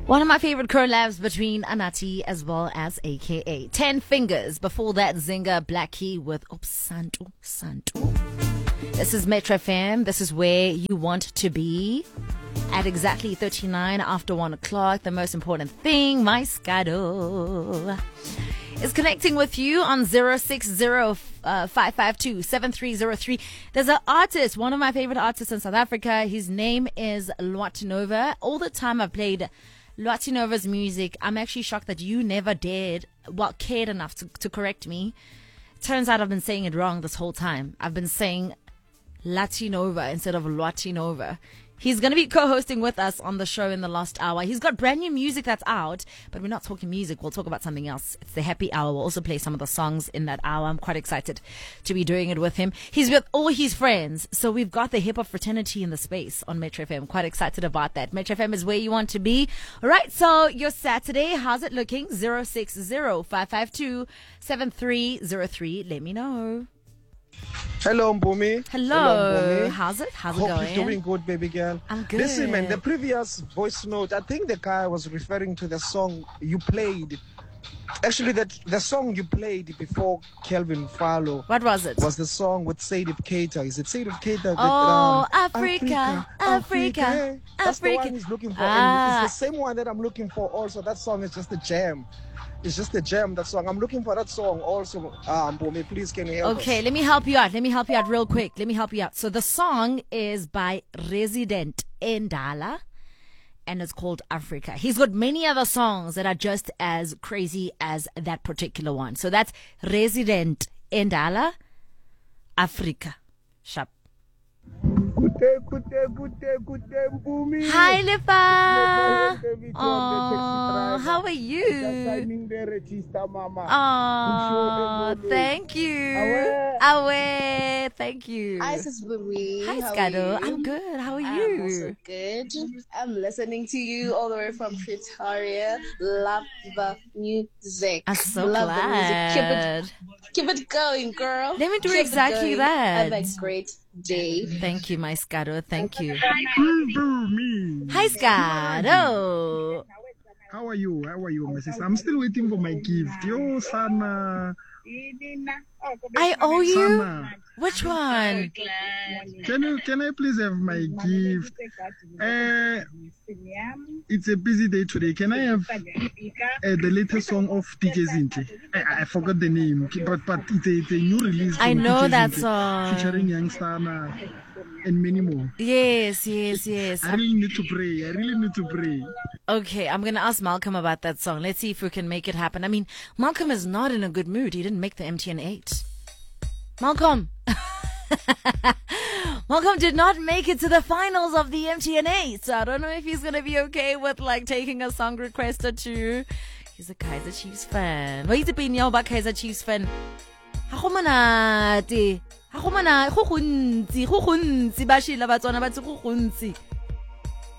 One of my favorite collabs between Anatii as well as AKA 10 Fingers. Before that, Zinga Blackie with Oops Santo Santo. This is Metro FM. This is where you want to be. At exactly 39 after 1 o'clock, the most important thing, my Scado, is connecting with you on 060-552-7303. There's an artist, one of my favorite artists in South Africa. His name is Lwatinova. All the time I've played Lwatinova's music. I'm actually shocked that you never cared enough to correct me. Turns out I've been saying it wrong this whole time. I've been saying Latinova instead of Lwatinova. He's going to be co-hosting with us on the show in the last hour. He's got brand new music that's out, but we're not talking music. We'll talk about something else. It's the happy hour. We'll also play some of the songs in that hour. I'm quite excited to be doing it with him. He's with all his friends. So we've got the hip-hop fraternity in the space on Metro FM. Quite excited about that. Metro FM is where you want to be. All right. So your Saturday, how's it looking? 060-552-7303. Let me know. Hello, Mpumi. Hello. How's it Hope going? you're doing good, baby girl. I'm good. Listen, man, the previous voice note, I think the guy was referring to the song you played. Actually, the song you played before Kelvin Falo. What was it? Was the song with Sadif Keita. Is it Sadif Keita? Oh, Africa. That's the one he's looking for. And it's the same one that I'm looking for also. That song is just a jam. It's just a jam, that song. I'm looking for that song also. Mpumi, please can you help Okay, us? let me help you out. Real quick. Let me help you out. So the song is by Resident Endala, and it's called Africa. He's got many other songs that are just as crazy as that particular one. So that's Resident Endala, Africa. Sharp. Good day, Mpumi. Hi, Lifa. Oh, How are you? Signing the register, mama. Oh, thank you. Awe, thank you. Hi, Sis Bumi. Hi, How are Scado. you? I'm good. How are I'm you? also good. I'm listening to you all the way from Pretoria. Love the music. I'm so Love glad. the music. Keep it going, girl. Let me do Keep it exactly going. that. Have a great day. Thank you, my Scado. Thank you. Mpumi. Hi, Scado. How are you, my sister? I'm still waiting for my gift. Yo, Sana. I owe you? Sana. Which one? Can I please have my gift? It's a busy day today. Can I have the latest song of DJ Zinhle? I forgot the name, but it's a new release. I from know DJ that Zinhle, song. featuring Young Sana and many more. Yes. I really need to pray. Okay, I'm going to ask Malcolm about that song. Let's see if we can make it happen. I mean, Malcolm is not in a good mood. He didn't make the MTN 8. Malcolm. Malcolm did not make it to the finals of the MTN 8. So I don't know if he's going to be okay with taking a song request or two. He's a Kaizer Chiefs fan. What is it being about Kaizer Chiefs fan? Go gontsi ba shila ba tswana ba tse go gontsi.